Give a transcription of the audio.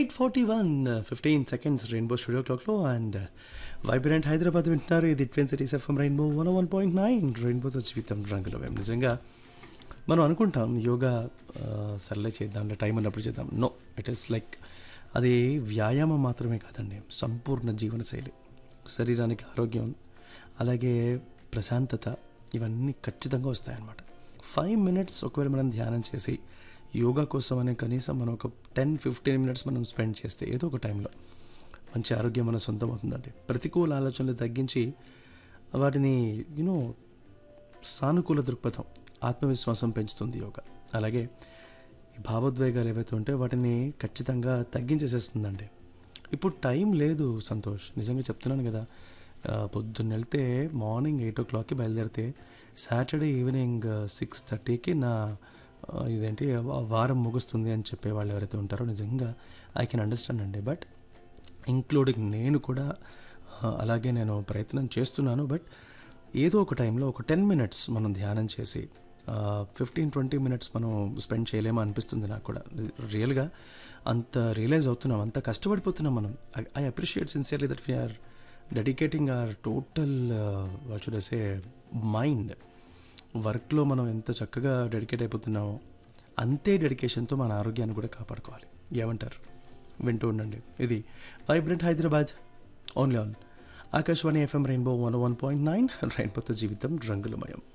8:41 15 seconds rainbow studio క్లాక్లో and vibrant Hyderabad వింటున్నారు. ఇది ట్విన్ సిటీస్ ఎఫ్ఎం రెయిన్బో 101.9 రెయిన్బోతో జీవితం రంగులో మేము. నిజంగా మనం అనుకుంటాం యోగా సర్లే చేద్దాంలే టైం ఉన్నప్పుడు చేద్దాం. నో, ఇట్ ఈస్ లైక్ అది వ్యాయామం మాత్రమే కాదండి, సంపూర్ణ జీవనశైలి. శరీరానికి ఆరోగ్యం, అలాగే ప్రశాంతత ఇవన్నీ ఖచ్చితంగా వస్తాయన్నమాట. 5 minutes ఒకవేళ మనం ధ్యానం చేసి యోగా కోసం అనే కనీసం మనం ఒక 10-15 minutes మనం స్పెండ్ చేస్తే ఏదో ఒక టైంలో మంచి ఆరోగ్యం మన సొంతం అవుతుందండి. ప్రతికూల ఆలోచనలు తగ్గించి వాటిని సానుకూల దృక్పథం, ఆత్మవిశ్వాసం పెంచుతుంది యోగా. అలాగే ఈ భావోద్వేగాలు ఏవైతే ఉంటే వాటిని ఖచ్చితంగా తగ్గించేసేస్తుందండి. ఇప్పుడు టైం లేదు సంతోష్, నిజంగా చెప్తున్నాను కదా. పొద్దున్న వెళ్తే మార్నింగ్ 8 o'clockకి బయలుదేరితే సాటర్డే ఈవినింగ్ 6:30కి నా ఇదేంటి వారం ముగుస్తుంది అని చెప్పేవాళ్ళు ఎవరైతే ఉంటారో నిజంగా ఐ కెన్ అండర్స్టాండ్ అండి. బట్ ఇంక్లూడింగ్ నేను కూడా అలాగే నేను ప్రయత్నం చేస్తున్నాను. బట్ ఏదో ఒక టైంలో ఒక 10 minutes మనం ధ్యానం చేసి 15-20 minutes మనం స్పెండ్ చేయలేమో అనిపిస్తుంది నాకు కూడా. రియల్గా అంత రియలైజ్ అవుతున్నాం, అంత కష్టపడిపోతున్నాం మనం. I appreciate sincerely that we are dedicating hour total what should I say mind. వర్క్లో మనం ఎంత చక్కగా డెడికేట్ అయిపోతున్నామో అంతే డెడికేషన్తో మన ఆరోగ్యాన్ని కూడా కాపాడుకోవాలి. ఏమంటారు? వింటూ ఉండండి. ఇది vibrant Hyderabad only on Akashvani FM rainbow 101.9 రెయిన్బోతో జీవితం రంగులమయం.